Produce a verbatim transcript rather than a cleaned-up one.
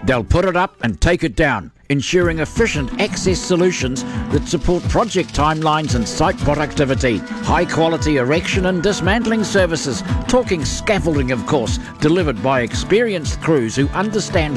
They'll put it up and take it down, ensuring efficient access solutions that support project timelines and site productivity. High-quality erection and dismantling services, talking scaffolding of course, delivered by experienced crews who understand